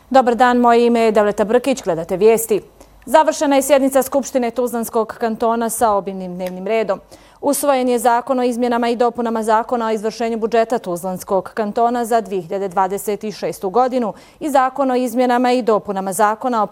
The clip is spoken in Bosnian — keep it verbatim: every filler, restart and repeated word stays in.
Dobar dan, moje ime je Devleta Brkić, gledate vijesti. Završena je sjednica Skupštine Tuzlanskog kantona sa obimnim dnevnim redom. Usvojen je zakon o izmjenama i dopunama zakona o izvršenju budžeta Tuzlanskog kantona za dvije hiljade dvadeset šestu godinu i zakon o izmjenama i dopunama zakona o